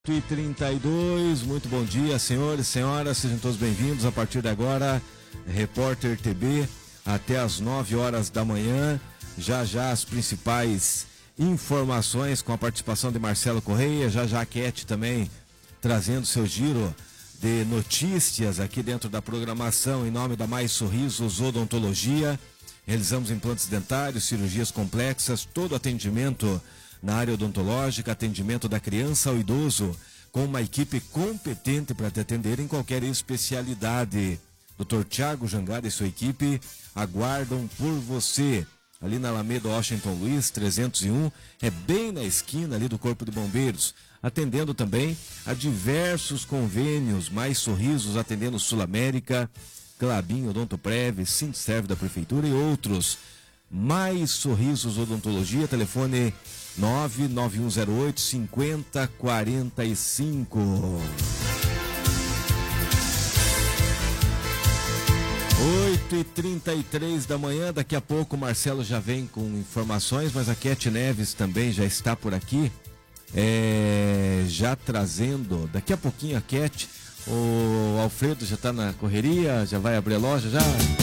8h32, muito bom dia, senhores e senhoras, sejam todos bem-vindos. A partir de agora, Repórter TB até as 9 horas da manhã. Já as principais informações com a participação de Marcelo Correia, já a Cat também trazendo seu giro de notícias aqui dentro da programação em nome da Mais Sorrisos Odontologia. Realizamos implantes dentários, cirurgias complexas, todo atendimento na área odontológica, atendimento da criança ao idoso, com uma equipe competente para te atender em qualquer especialidade. Dr. Thiago Jangada e sua equipe aguardam por você. Ali na Alameda Washington Luiz, 301, é bem na esquina ali do Corpo de Bombeiros. Atendendo também a diversos convênios, Mais Sorrisos, atendendo Sul América, Clabin, Odontoprev, Sintserv da Prefeitura e outros. Mais Sorrisos Odontologia, telefone 99108-5045. 8h33 da manhã, daqui a pouco o Marcelo já vem com informações, mas a Cat Neves também já está por aqui, já trazendo, daqui a pouquinho a Cat, o Alfredo já está na correria, já vai abrir a loja, já...